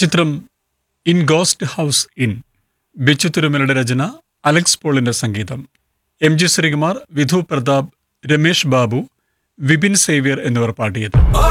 ചിത്രം in ghost house in. Bichu തിരുമലയുടെ Rachana, Alex പോളിന്റെ സംഗീതം. M G Sreekumar, Vidhu Pratap, Ramesh Babu, Vipin Xavier എന്നിവർ പാടിയത്.